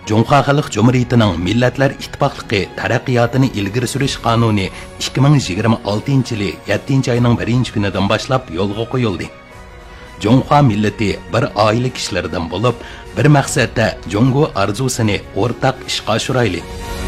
Cumhuriyet Halk Cumhuriyeti'nin Milletler İttifaqlığı taraqqiyotini ilgiri surish qonuni 2026 yili 7 ayının 1 kunidan başlap yo'lga qo'yildi. Cumhuriyet milleti bir oila kishilardan bo'lib, bir maqsadda Jungo arzusini o'rtaq ishga oshirayli.